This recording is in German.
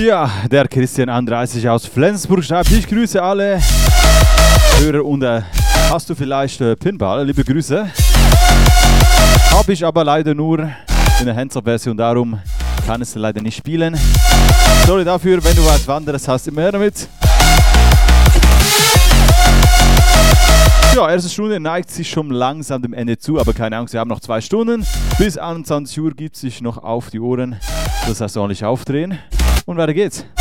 Ja, der Christian 31 aus Flensburg schreibt, ich grüße alle Hörer und hast du vielleicht Pinball? Liebe Grüße. Habe ich aber leider nur in der Hands-Up-Version, darum kann es leider nicht spielen. Sorry dafür, wenn du was anderes hast, immer her damit. Ja, erste Stunde neigt sich schon langsam dem Ende zu, aber keine Angst, wir haben noch 2 Stunden. Bis 21 Uhr gibt es sich noch auf die Ohren. Das heißt ordentlich aufdrehen und weiter geht's.